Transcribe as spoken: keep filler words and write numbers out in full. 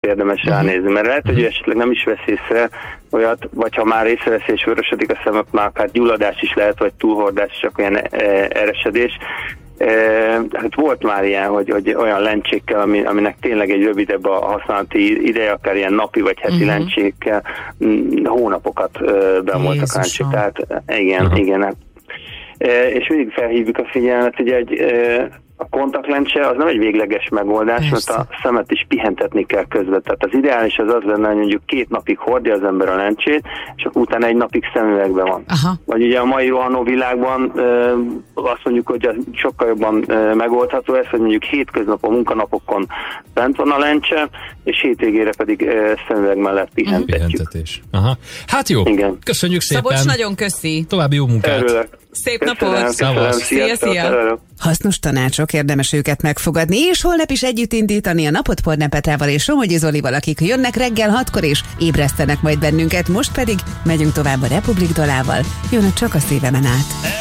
érdemes uh-huh. ránézni, mert lehet, hogy uh-huh. esetleg nem is vesz észre olyat, vagy ha már észreveszi és vörösödik a szemek, már akár gyulladás is lehet, vagy túlhordás, csak olyan e- eresedés. Hát volt már ilyen, hogy, hogy olyan lencsékkel, ami, aminek tényleg egy rövidebb a használati ideje, akár ilyen napi vagy heti uh-huh. lencsékkel hónapokat ben voltak lencsék. Tehát igen, uh-huh. igen. És mindig felhívjuk a figyelmet, hogy egy a kontaktlencse az nem egy végleges megoldás, persze, mert a szemet is pihentetni kell közben. Tehát az ideális az az lenne, hogy mondjuk két napig hordja az ember a lencsét, és akkor utána egy napig szemüvegben van. Aha. Vagy ugye a mai rohanó világban ö, azt mondjuk, hogy sokkal jobban ö, megoldható ez, hogy mondjuk hétköznapon, munkanapokon bent van a lencse, és hétvégére pedig ö, szemüveg mellett pihentetjük. Pihentetés. Aha. Hát jó, igen. Köszönjük szépen. Szabolcs, nagyon köszi. További jó munkát. Örülök. Szép Köszönöm, napot! köszönöm. Szia, szia! Hasznos tanácsok, érdemes őket megfogadni, és holnap is együtt indítani a napot Porne Petrával és Somogyi Zolival, akik jönnek reggel hatkor és ébresztenek majd bennünket, most pedig megyünk tovább a Republik dalával. Jön a Csak a szívemen át.